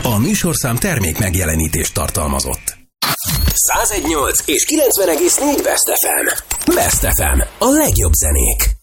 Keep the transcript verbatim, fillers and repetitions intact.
A műsorszám termék megjelenítést tartalmazott. száz egy egész nyolc és kilencven egész négy Best ef em. Best ef em. A legjobb zenék.